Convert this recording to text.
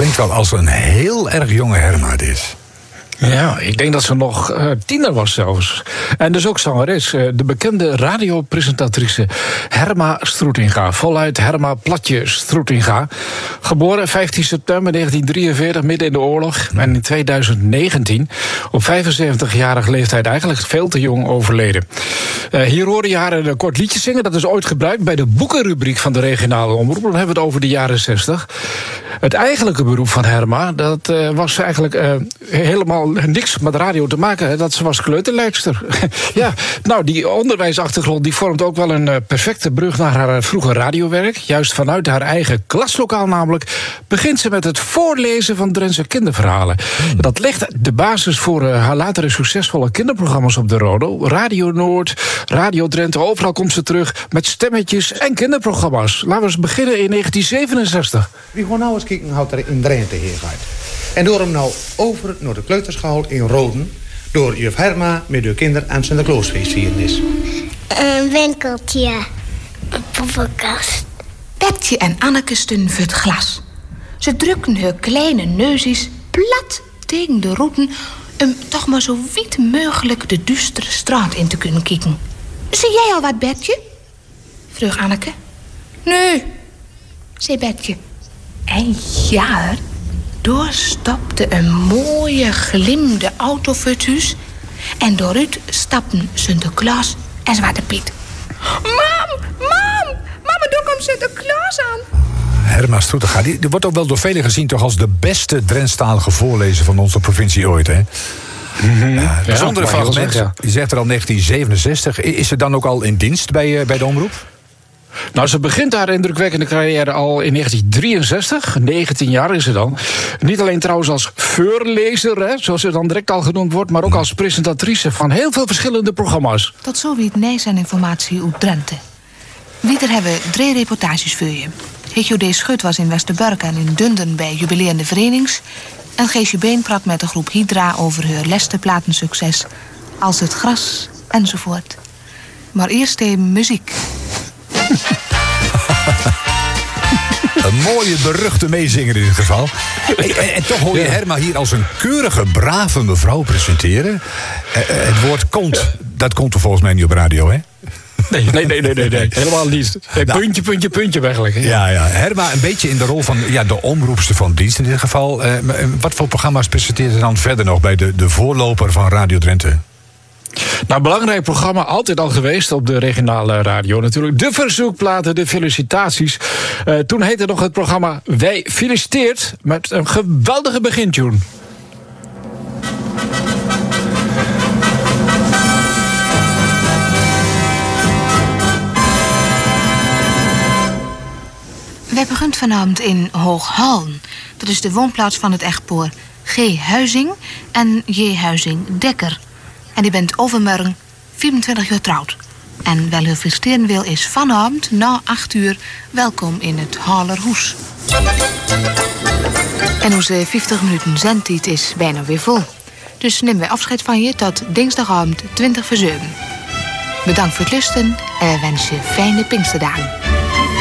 klinkt wel als een heel erg jonge Herma dit. Ja, ik denk dat ze nog tiener was zelfs. En dus ook zangeres. De bekende radiopresentatrice Herma Stroetinga. Voluit Herma Platje Stroetinga. Geboren 15 september 1943, midden in de oorlog. En in 2019, op 75-jarige leeftijd, eigenlijk veel te jong overleden. Hier hoorde je haar een kort liedje zingen. Dat is ooit gebruikt bij de boekenrubriek van de regionale omroep. Dan hebben we het over de jaren 60. Het eigenlijke beroep van Herma, dat was eigenlijk helemaal niks met radio te maken. Dat ze was kleuterleidster. Ja, nou, die onderwijsachtergrond die vormt ook wel een perfecte brug naar haar vroege radiowerk. Juist vanuit haar eigen klaslokaal namelijk begint ze met het voorlezen van Drentse kinderverhalen. Dat legt de basis voor haar latere succesvolle kinderprogramma's op de Rodo. Radio Noord, Radio Drenthe, overal komt ze terug met stemmetjes en kinderprogramma's. Laten we eens beginnen in 1967. We gaan nou eens kijken hoe het er in Drenthe hier gaat. En door hem nou over naar de kleuterschool in Roden, door juf Herma met uw kinderen aan Sinterklaasfeest is. Een winkeltje. Een poppenkast. Bertje en Anneke stonden voor het glas. Ze drukten hun kleine neusjes plat tegen de roeten om toch maar zo wiet mogelijk de duistere straat in te kunnen kijken. Zie jij al wat, Bertje? Vroeg Anneke. Nee, zei Bertje. En ja, doorstapte een mooie glimde auto voor het huis. En dooruit stapten Sinterklaas en Zwarte Piet. Mam, daar komt Sinterklaas aan. Herma Stroetinga, die wordt ook wel door velen gezien toch als de beste Drentstalige voorlezer van onze provincie ooit, hè? Bijzondere fragment, je zegt er al 1967. Is ze dan ook al in dienst bij de omroep? Nou, ze begint haar indrukwekkende carrière al in 1963. 19 jaar is ze dan. Niet alleen trouwens als voorlezer, hè, zoals ze dan direct al genoemd wordt, maar ook als presentatrice van heel veel verschillende programma's. Tot zo wie het nieuws en informatie uit Drenthe. Wieder hebben we 3 reportages voor je. Hitjo D. Schut was in Westerburg en in Dunderen bij jubileerde verenings. En Geesje Been praat met de groep Hydra over haar lestenplatensucces. Als het gras enzovoort. Maar eerst even muziek. Een mooie, beruchte meezinger in dit geval. En toch hoor je Herma hier als een keurige, brave mevrouw presenteren. Het woord kont, dat komt er volgens mij niet op radio, hè? Nee. Helemaal niet. Nee, puntje eigenlijk. Ja. Herma een beetje in de rol van de omroepster van dienst in dit geval. Wat voor programma's presenteert ze dan verder nog bij de voorloper van Radio Drenthe? Nou, belangrijk programma, altijd al geweest op de regionale radio natuurlijk. De verzoekplaten, de felicitaties. Toen heette nog het programma Wij Feliciteert met een geweldige begintune. Wij beginnen vanavond in Hooghallen. Dat is de woonplaats van het echtpaar G. Huizing en J. Huizing Dekker. En die bent overmorgen 24 jaar trouwd. En wel u feliciteren wil is vanavond na 8 uur welkom in het Halerhoes. En onze 50 minuten zendtijd is bijna weer vol. Dus nemen wij afscheid van je tot dinsdagavond 20 voor 7. Bedankt voor het luisteren en wij wensen je fijne Pinksterdagen.